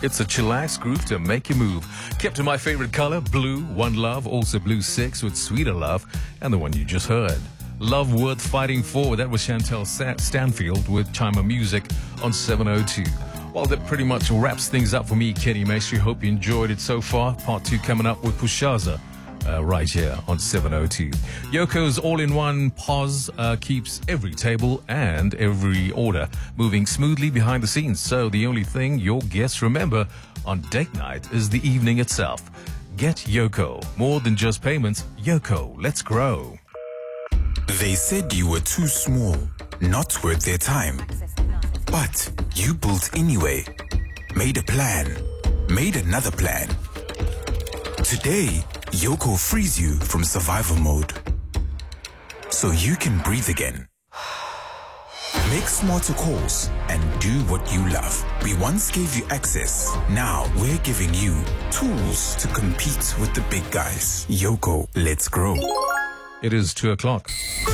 It's a chillax groove to make you move. Kept in my favorite color, blue, One Love, also Blue 6 with Sweeter Love, and the one you just heard, Love Worth Fighting For. That was Chantel Stanfield with Chima Music on 702. Well, that pretty much wraps things up for me, Kenny Maestri. Hope you enjoyed it so far. Part 2 coming up with Pushaza. Right here on 702. Yoko's all-in-one pause keeps every table and every order moving smoothly behind the scenes. So the only thing your guests remember on date night is the evening itself. Get Yoko. More than just payments. Yoko, let's grow. They said you were too small, not worth their time. But you built anyway. Made a plan. Made another plan. Today, Yoko frees you from survival mode, so you can breathe again. Make smarter calls and do what you love. We once gave you access. Now we're giving you tools to compete with the big guys. Yoko, let's grow. It is 2 o'clock.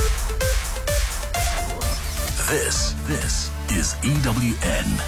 This is EWN.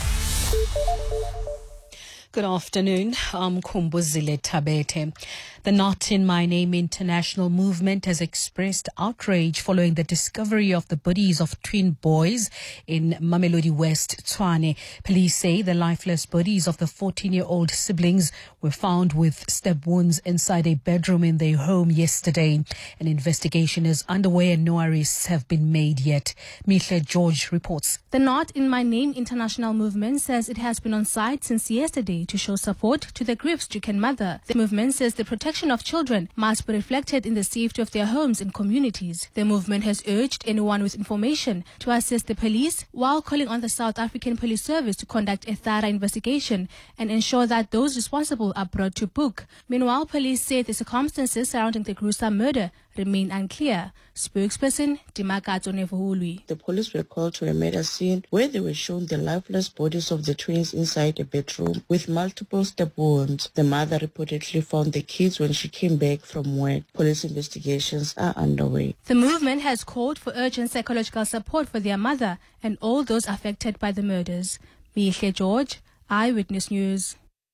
Good afternoon. I'm Kumbuzile Tabete. The Not in My Name International Movement has expressed outrage following the discovery of the bodies of twin boys in Mamelodi West, Tshwane. Police say the lifeless bodies of the 14-year-old siblings were found with stab wounds inside a bedroom in their home yesterday. An investigation is underway and no arrests have been made yet. Mihle George reports. The Not in My Name International Movement says it has been on site since yesterday to show support to the grief-stricken mother. The movement says the protection of children must be reflected in the safety of their homes and communities. The movement has urged anyone with information to assist the police while calling on the South African Police Service to conduct a thorough investigation and ensure that those responsible are brought to book. Meanwhile, police say the circumstances surrounding the gruesome murder remain unclear. Spokesperson Dimakato Nevuhului. The police were called to a murder scene where they were shown the lifeless bodies of the twins inside a bedroom with multiple stab wounds. The mother reportedly found the kids when she came back from work. Police investigations are underway. The movement has called for urgent psychological support for their mother and all those affected by the murders. Mihle George, Eyewitness News.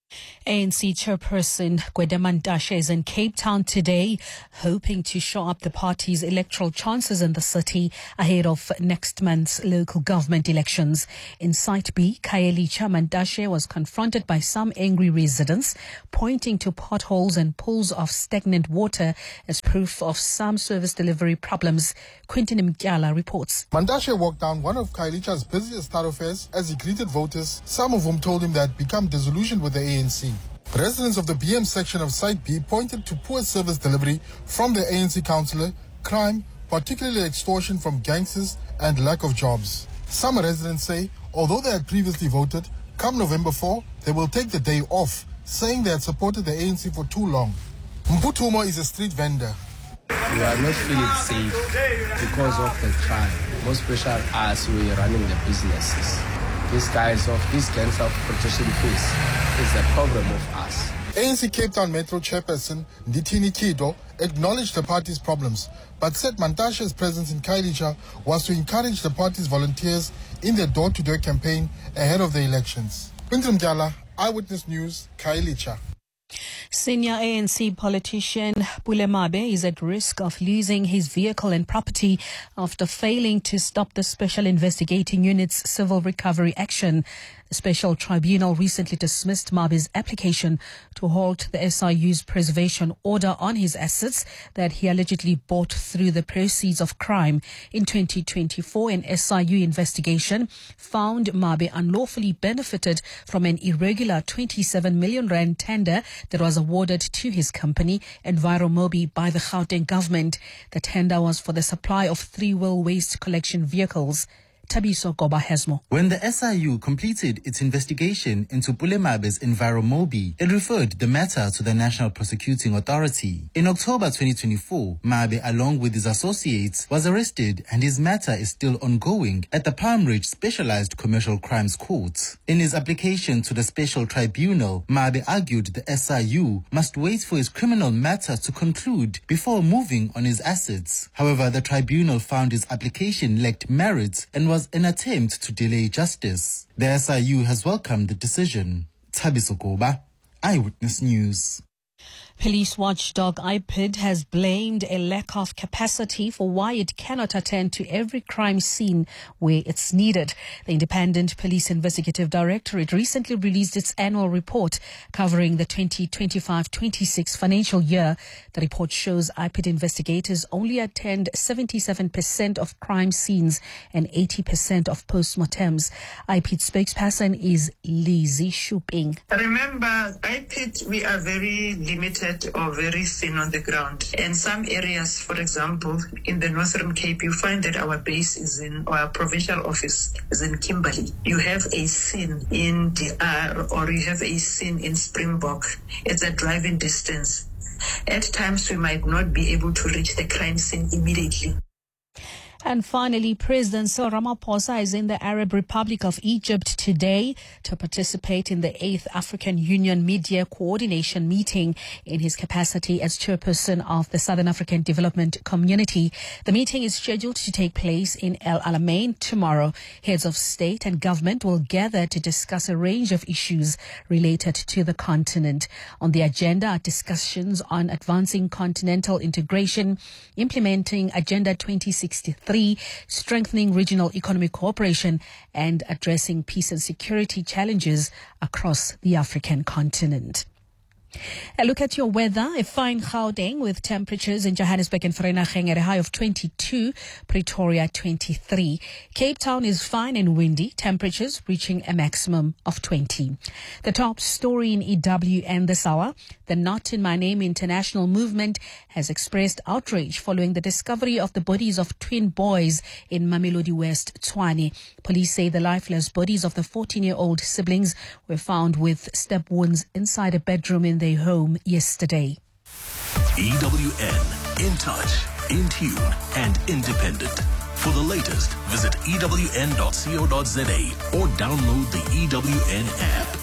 ANC chairperson Gwede Mantashe is in Cape Town today, hoping to shore up the party's electoral chances in the city ahead of next month's local government elections. In Site B, Khayelitsha Mantashe was confronted by some angry residents, pointing to potholes and pools of stagnant water as proof of some service delivery problems. Quentin Mkyala reports. Mantashe walked down one of Khayelitsha's busiest thoroughfares as he greeted voters, some of whom told him they had become disillusioned with the ANC. Residents of the BM section of Site B pointed to poor service delivery from the ANC councillor, crime, particularly extortion from gangsters, and lack of jobs. Some residents say, although they had previously voted, come November 4, they will take the day off, saying they had supported the ANC for too long. Mputumo is a street vendor. We are not feeling safe because of the crime, more especially as we are running the businesses. These guys of this gangs of protection force is the problem of us. ANC Cape Town Metro chairperson Ndithini Kido acknowledged the party's problems, but said Mantashe's presence in Khayelitsha was to encourage the party's volunteers in their door-to-door campaign ahead of the elections. Quinton Mdyala, Eyewitness News, Khayelitsha. Senior ANC politician Pule Mabe is at risk of losing his vehicle and property after failing to stop the Special Investigating Unit's civil recovery action. The special tribunal recently dismissed Mabe's application to halt the SIU's preservation order on his assets that he allegedly bought through the proceeds of crime. In 2024, an SIU investigation found Mabe unlawfully benefited from an irregular 27 million rand tender that was awarded to his company, Enviromobi, by the Gauteng government. The tender was for the supply of 3-wheel waste collection vehicles. Tabiso Goba has more. When the SIU completed its investigation into Pule Mabe's Enviromobi, it referred the matter to the National Prosecuting Authority. In October 2024, Mabe, along with his associates, was arrested and his matter is still ongoing at the Palm Ridge Specialized Commercial Crimes Court. In his application to the Special Tribunal, Mabe argued the SIU must wait for his criminal matter to conclude before moving on his assets. However, the tribunal found his application lacked merit and was an attempt to delay justice. The SIU has welcomed the decision. Thabiso Goba, Eyewitness News. Police watchdog IPID has blamed a lack of capacity for why it cannot attend to every crime scene where it's needed. The Independent Police Investigative Directorate recently released its annual report covering the 2025-26 financial year. The report shows IPID investigators only attend 77% of crime scenes and 80% of postmortems. IPID spokesperson is Lizzie Shuping. Remember, IPID, we are very limited or very thin on the ground. And some areas, for example, in the Northern Cape, you find that our base is our provincial office is in Kimberley. You have a scene in DR or you have a scene in Springbok. It's a driving distance. At times, we might not be able to reach the crime scene immediately. And finally, President Cyril Ramaphosa is in the Arab Republic of Egypt today to participate in the 8th African Union Media Coordination Meeting in his capacity as chairperson of the Southern African Development Community. The meeting is scheduled to take place in El Alamein tomorrow. Heads of state and government will gather to discuss a range of issues related to the continent. On the agenda are discussions on advancing continental integration, implementing Agenda 2063, strengthening regional economic cooperation, and addressing peace and security challenges across the African continent. A look at your weather. A fine Gauteng with temperatures in Johannesburg and Vereeniging at a high of 22, Pretoria 23. Cape Town is fine and windy, temperatures reaching a maximum of 20. The top story in EWN this hour. The Not in My Name international movement has expressed outrage following the discovery of the bodies of twin boys in Mamelodi West, Tshwane. Police say the lifeless bodies of the 14-year-old siblings were found with stab wounds inside a bedroom in their home yesterday. EWN, in touch, in tune, and independent. For the latest, visit ewn.co.za or download the EWN app.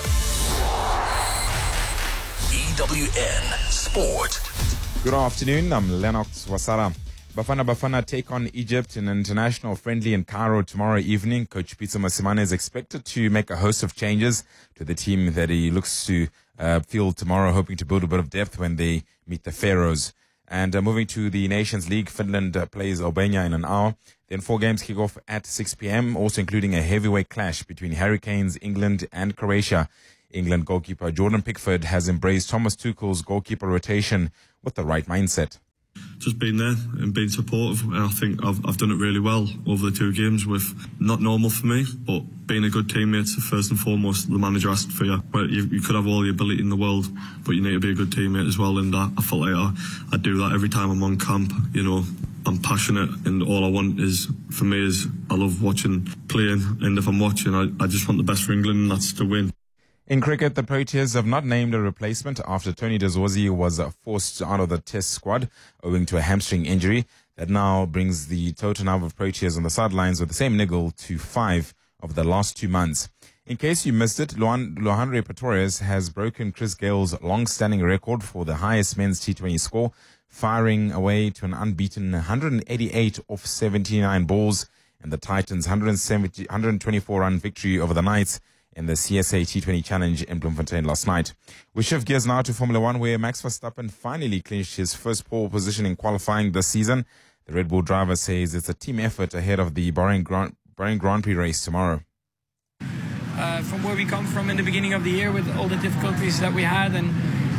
EWN Sport. Good afternoon, I'm Lennox Wasara. Bafana take on Egypt in an international friendly in Cairo tomorrow evening. Coach Pitso Mosimane is expected to make a host of changes to the team that he looks to field tomorrow, hoping to build a bit of depth when they meet the Pharaohs. And moving to the Nations League, Finland plays Albania in an hour. Then 4 games kick off at 6 p.m., also including a heavyweight clash between Hurricanes, England and Croatia. England goalkeeper Jordan Pickford has embraced Thomas Tuchel's goalkeeper rotation with the right mindset. Just being there and being supportive, and I think I've done it really well over the 2 games. With not normal for me, but being a good teammate, first and foremost, the manager asked for you. But you could have all the ability in the world, but you need to be a good teammate as well. And I felt like I do that every time I'm on camp. You know, I'm passionate, and all I want is, for me, is I love watching, playing, and if I'm watching, I just want the best for England, and that's to win. In cricket, the Proteas have not named a replacement after Tony de Zorzi was forced out of the Test squad owing to a hamstring injury. That now brings the total number of Proteas on the sidelines with the same niggle to 5 over the last 2 months. In case you missed it, Lohanre Pretorius has broken Chris Gale's long-standing record for the highest men's T20 score, firing away to an unbeaten 188 off 79 balls and the Titans' 124-run victory over the Knights in the CSA T20 Challenge in Bloemfontein last night. We shift gears now to Formula One, where Max Verstappen finally clinched his first pole position in qualifying this season. The Red Bull driver says it's a team effort ahead of the Bahrain Grand Prix race tomorrow. From where we come from in the beginning of the year with all the difficulties that we had, and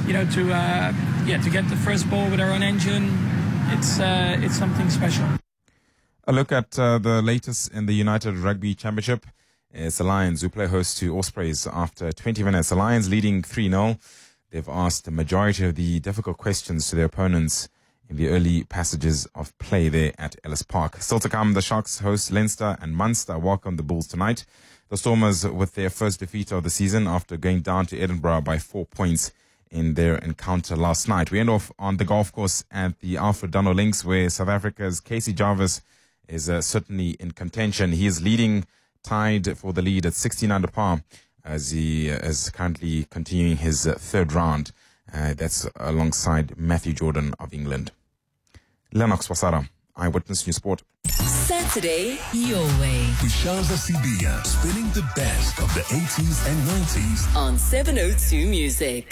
to get the first pole with our own engine, it's something special. A look at the latest in the United Rugby Championship. It's the Lions who play host to Ospreys after 20 minutes. The Lions leading 3-0. They've asked the majority of the difficult questions to their opponents in the early passages of play there at Ellis Park. Still to come, the Sharks host Leinster and Munster welcome the Bulls tonight. The Stormers with their first defeat of the season after going down to Edinburgh by 4 points in their encounter last night. We end off on the golf course at the Alfred Dunno Links, where South Africa's Casey Jarvis is certainly in contention. He is tied for the lead at 16 under par as he is currently continuing his 3rd round. That's alongside Matthew Jordan of England. Lennox Wasara, Eyewitness News Sport. Saturday your way. Ushaza Sibia spinning the best of the 80s and 90s on 702 Music.